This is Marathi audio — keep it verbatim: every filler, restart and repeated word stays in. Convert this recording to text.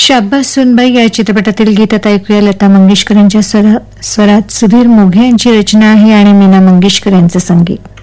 शाब्बास सुनबाई या चित्रपटातील गीतात ऐकूया लता मंगेशकर यांच्या स्वरा- स्वरात सुधीर मोघे यांची रचना आहे आणि मीना मंगेशकर यांचं संगीत.